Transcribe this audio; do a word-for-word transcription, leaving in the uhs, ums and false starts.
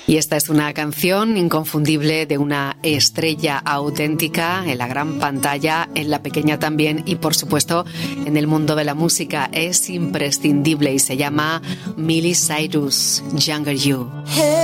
Y esta es una canción inconfundible de una estrella auténtica en la gran pantalla, en la pequeña también y por supuesto en el mundo de la música. Es imprescindible y se llama Miley Cyrus, Younger You.